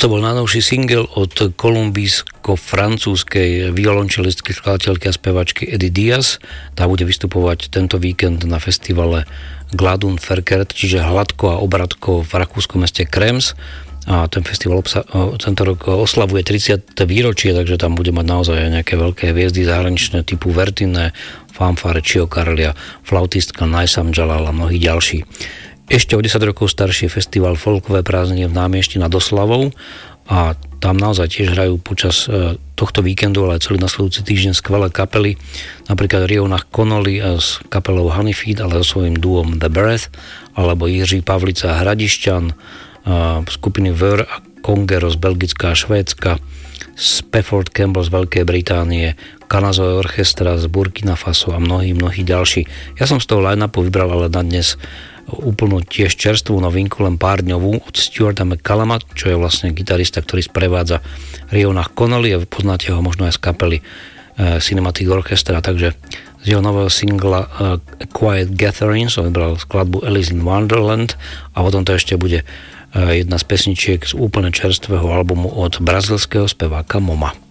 Toto bol najnovší single od kolumbijsko-francúzskej violončelistky, skladateľky a spevačky Eddie Diaz. Tá bude vystupovať tento víkend na festivale Gladun Verkehrt, čiže hladko a obratko v rakúskom meste Krems. A ten festival tento rok oslavuje 30. výročie, takže tam bude mať naozaj nejaké veľké hviezdy zahraničné typu Vertine, Fanfare, Chio Carlia, flautistka Naisam Jalal a mnohí ďalší. Ešte o 10 rokov starší festival Folkové prázdniny v Námiešti nad Oslavou a tam naozaj tiež hrajú počas tohto víkendu, ale aj celý nasledujúci týždeň skvelé kapely, napríklad Rionach Connolly s kapelou Honeyfeed, ale so svojím duom The Breath, alebo Jiří Pavlica a Hradišťan, skupiny Wör a Kongero z Belgická a Švédska, Spafford Campbell z Veľkej Británie, Kanazoe Orchestra z Burkina Faso a mnohí ďalší. Ja som z toho line-upu vybral ale na dnes úplnú tiež čerstvú novinku, len pár dňovú od Stuarta McCalluma, čo je vlastne gitarista, ktorý sprevádza Rionach Connolly a poznáte ho možno aj z kapely Cinematic Orchestra, takže z jeho nového singla Quiet Gathering som vybral skladbu Alice in Wonderland a potom to ešte bude jedna z pesničiek z úplne čerstvého albumu od brazilského speváka Moma.